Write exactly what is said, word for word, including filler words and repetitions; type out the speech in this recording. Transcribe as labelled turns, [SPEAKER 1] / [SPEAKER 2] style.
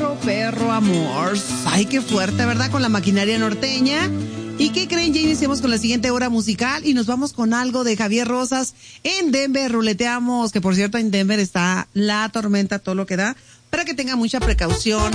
[SPEAKER 1] Perro, perro, amor. Ay, qué fuerte, ¿verdad? Con la maquinaria norteña. ¿Y qué creen? Ya iniciamos con la siguiente hora musical y nos vamos con algo de Javier Rosas en Denver. Ruleteamos, que por cierto en Denver está la tormenta, todo lo que da, para que tenga mucha precaución.